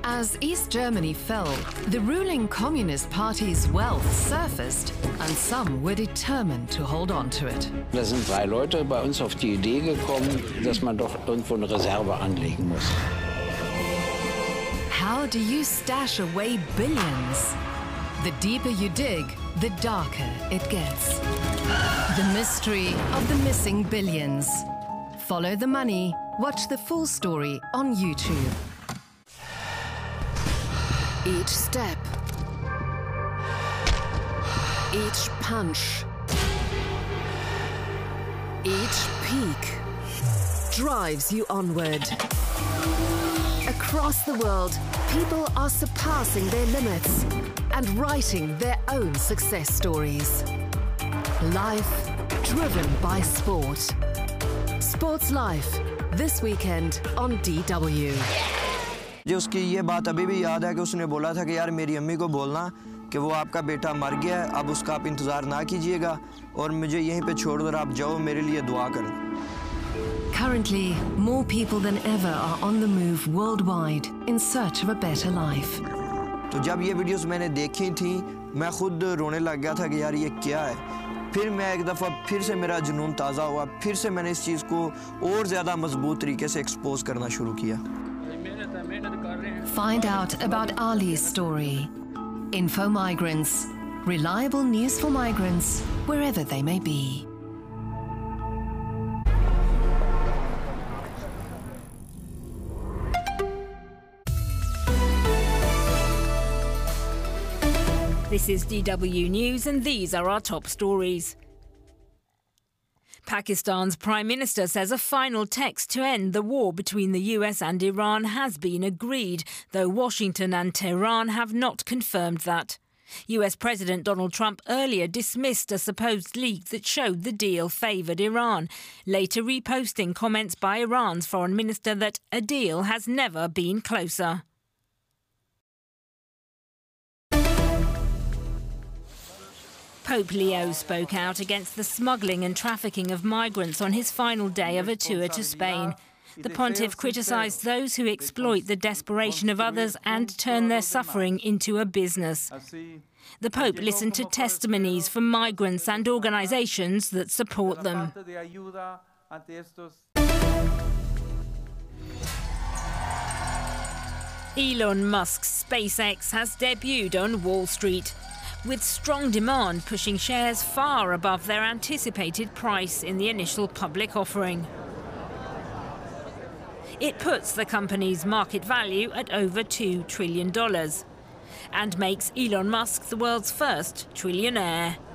As East Germany fell, the ruling Communist Party's wealth surfaced, and some were determined to hold on to it. Da sind 3 Leute bei uns auf die Idee gekommen, dass man doch irgendwo eine Reserve anlegen muss. How do you stash away billions? The deeper you dig, the darker it gets. The mystery of the missing billions. Follow the money. Watch the full story on YouTube. Each step, each punch, each peak drives you onward. Across the world, people are surpassing their limits and writing their own success stories. Life driven by sport. Sports Life, this weekend on DW. जो उसकी ये बात अभी भी याद है कि उसने बोला था कि यार मेरी अम्मी को बोलना कि वो आपका बेटा मर गया है, अब उसका आप इंतज़ार ना कीजिएगा और मुझे यहीं पे छोड़ कर आप जाओ, मेरे लिए दुआ करें. Currently, more people than ever are on the move worldwide in search of a better life. तो जब ये वीडियोस मैंने देखी थी, मैं खुद रोने लग गया था कि यार ये क्या है. फिर मैं एक दफ़ा फिर से मेरा जुनून ताज़ा हुआ, फिर से मैंने इस चीज़ को और ज़्यादा मजबूत तरीके से एक्सपोज करना शुरू किया. Find out about Ali's story. Info Migrants. Reliable news for migrants, wherever they may be. This is DW News, and these are our top stories. Pakistan's Prime Minister says a final text to end the war between the US and Iran has been agreed, though Washington and Tehran have not confirmed that. US President Donald Trump earlier dismissed a supposed leak that showed the deal favoured Iran, later reposting comments by Iran's foreign minister that a deal has never been closer. Pope Leo spoke out against the smuggling and trafficking of migrants on his final day of a tour to Spain. The pontiff criticised those who exploit the desperation of others and turn their suffering into a business. The Pope listened to testimonies from migrants and organisations that support them. Elon Musk's SpaceX has debuted on Wall Street, with strong demand pushing shares far above their anticipated price in the initial public offering. It puts the company's market value at over $2 trillion and makes Elon Musk the world's first trillionaire.